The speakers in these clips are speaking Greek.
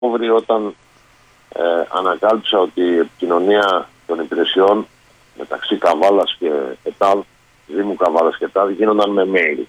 όταν ανακάλυψα ότι η επικοινωνία των υπηρεσιών μεταξύ Καβάλας και ΕΤΑΔ, Δήμου Καβάλας και ΕΤΑΔ, γίνονταν με mail.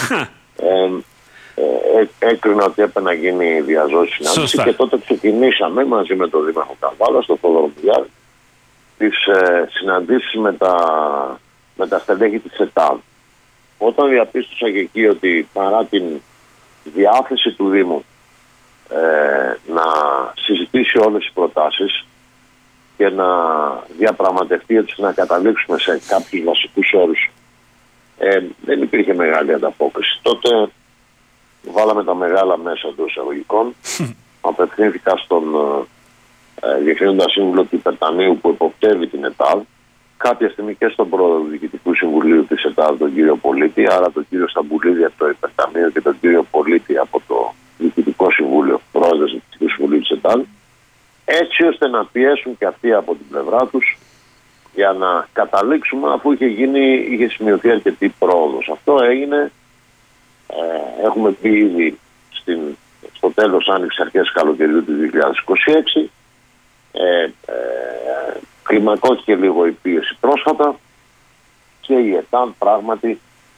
Έκρινα ότι έπρεπε να γίνει διαζώση συνάντηση και τότε ξεκινήσαμε μαζί με τον Δήμαρχο Καβάλα, στον Θόδωρο Μπουλιάρη, τις συναντήσεις με τα στελέχη της ΕΤΑΔ. Όταν διαπίστωσα και εκεί ότι παρά την διάθεση του Δήμου να συζητήσει όλες τις προτάσεις και να διαπραγματευτεί έτσι, να καταλήξουμε σε κάποιους βασικούς όρους, δεν υπήρχε μεγάλη ανταπόκριση. Τότε βάλαμε τα μεγάλα μέσα των εισαγωγικών. Απευθύνθηκα στον Διευθύνοντα Σύμβουλο του Υπερταμείου που υποπτεύει την ΕΤΑΔ, κάποια στιγμή και στον Πρόεδρο του Διοικητικού Συμβουλίου της ΕΤΑΔ, τον κύριο Πολίτη, άρα τον κύριο Σταμπουλίδη από το Υπερταμείο και τον κύριο Πολίτη από το Διοικητικό Συμβούλιο, Πρόεδρος του Διοικητικού Συμβουλίου της ΕΤΑΔ, έτσι ώστε να πιέσουν και αυτοί από την πλευρά τους για να καταλήξουμε, αφού είχε σημειωθεί αρκετή πρόοδος. Αυτό έγινε. Έχουμε πει ήδη στο τέλος άνοιξης αρχές καλοκαιριού του 2026. Κλιμακώθηκε λίγο η πίεση πρόσφατα και η ΕΤΑΔ πράγματι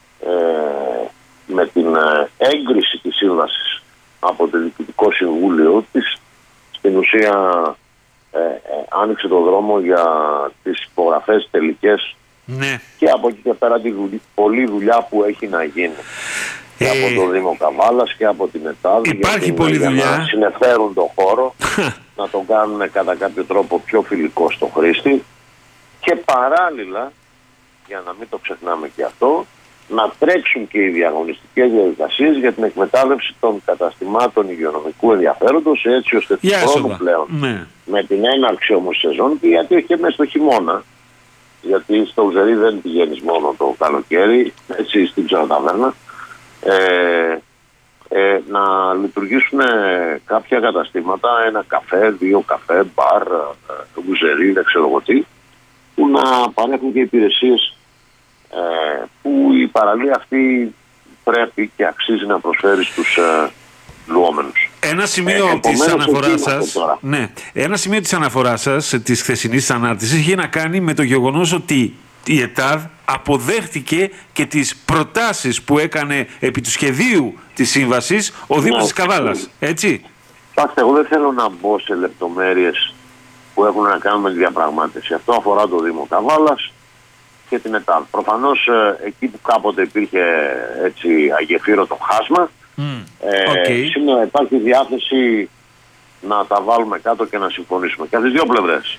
με την έγκριση της σύμβασης από το Διοικητικό Συμβούλιο της στην ουσία άνοιξε το δρόμο για τις υπογραφές τελικές, ναι. Και από εκεί και πέρα την πολλή δουλειά που έχει να γίνει και από το Δήμο Καβάλας και από την ΕΤΑΔ. Υπάρχει πολλή δουλειά. Για να συνεφέρουν τον χώρο, να τον κάνουν κατά κάποιο τρόπο πιο φιλικό στο χρήστη και παράλληλα, για να μην το ξεχνάμε και αυτό, να τρέξουν και οι διαγωνιστικές διαδικασίες για την εκμετάλλευση των καταστημάτων υγειονομικού ενδιαφέροντος, έτσι ώστε του χρόνου πλέον, ναι. Με την έναρξη όμως σεζόν, και γιατί όχι και μέσα στο χειμώνα, γιατί στο Ουζερί δεν πηγαίνεις μόνο το καλοκαίρι, έτσι στην Ξαναταβέρνα, να λειτουργήσουν κάποια καταστήματα, ένα καφέ, 2 καφέ, μπαρ, Ουζερί, δεν ξέρω εγώ τι, που να παρέχουν και υπηρεσίες που η παραλία αυτή πρέπει και αξίζει να προσφέρει στους λουόμενους. Ένα σημείο της αναφοράς σας, ναι, ένα σημείο της αναφοράς σας, της χθεσινής ανάρτησης, είχε να κάνει με το γεγονός ότι η ΕΤΑΔ αποδέχτηκε και τις προτάσεις που έκανε επί του σχεδίου της σύμβασης ο Δήμος της Καβάλας, έτσι. Κοιτάξτε, εγώ δεν θέλω να μπω σε λεπτομέρειες που έχουν να κάνουν με τη διαπραγμάτευση. Αυτό αφορά το Δήμο Καβάλας και την ΕΤΑΔ. Προφανώς εκεί που κάποτε υπήρχε έτσι αγεφύρωτο χάσμα, σήμερα υπάρχει διάθεση να τα βάλουμε κάτω και να συμφωνήσουμε. Και από τις δύο πλευρές.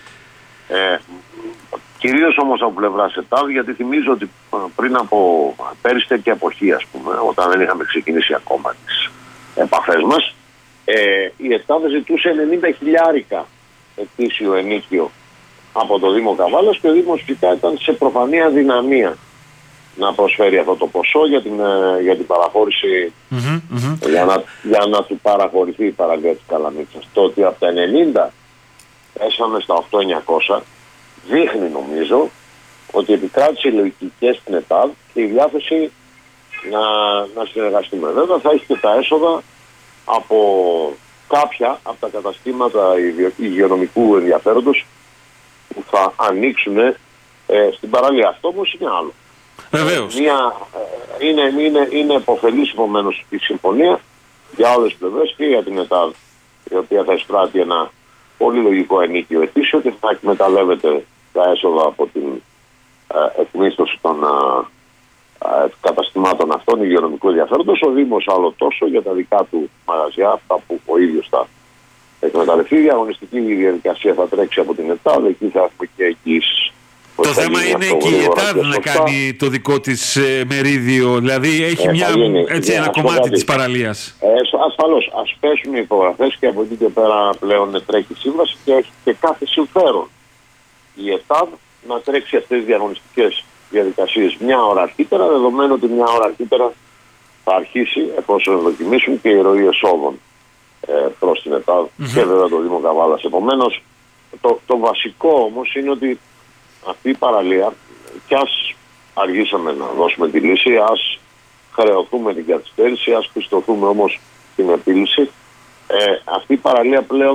Κυρίως όμως από πλευράς ΕΤΑΔ, γιατί θυμίζω ότι πριν από πέρυσι τέτοια εποχή, ας πούμε, όταν δεν είχαμε ξεκινήσει ακόμα τις επαφές μας, η ΕΤΑΔ ζητούσε 90.000 ετήσιο ενίκιο από το Δήμο Καβάλας και ο Δήμος φυσικά ήταν σε προφανή αδυναμία να προσφέρει αυτό το ποσό για την παραχώρηση, για να του παραχωρηθεί η παραλία της Καλαμίτσας. Το ότι από τα 90 έσαμε στα 8.900 δείχνει, νομίζω, ότι επικράτησε η λογική και στην ΕΤΑΔ και η διάθεση να συνεργαστούμε. Βέβαια θα έχει και τα έσοδα από κάποια από τα καταστήματα υγειονομικού ενδιαφέροντος που θα ανοίξουν στην παραλία. Αυτό όμως είναι άλλο. Βεβαίως. Είναι επωφελής επομένως η συμφωνία για όλες τις πλευρές και για την ΕΤΑΔ, η οποία θα εισπράττει ένα πολύ λογικό ενίκιο ετήσιο και θα εκμεταλλεύεται τα έσοδα από την εκμίσθωση των καταστημάτων αυτών υγειονομικού ενδιαφέροντος. Ο Δήμος άλλο τόσο για τα δικά του μαγαζιά, αυτά που ο ίδιος θα εκμεταλλευτεί. Η διαγωνιστική διαδικασία θα τρέξει από την ΕΤΑΔ, εκεί θα έχουμε και εγγύησεις. Το θέμα είναι και η ΕΤΑΔ να κάνει το δικό της μερίδιο, δηλαδή έχει ένα κομμάτι της παραλίας. Ασφαλώς, ας πέσουν οι υπογραφές και από εκεί και πέρα πλέον τρέχει σύμβαση και έχει και κάθε συμφέρον η ΕΤΑΔ να τρέξει αυτές τις διαγωνιστικές διαδικασίες μια ώρα αρχίτερα, δεδομένου ότι μια ώρα αρχίτερα θα αρχίσει, εφόσον δοκιμήσουν, και η ροή εσόδων προς την ΕΤΑΔ και βέβαια το Δήμο Καβάλας. Επομένως, το βασικό όμως είναι ότι αυτή η παραλία, κι ας αργήσαμε να δώσουμε τη λύση, ας χρεωθούμε την καθυστέρηση, ας πιστωθούμε όμως την επίλυση, αυτή η παραλία πλέον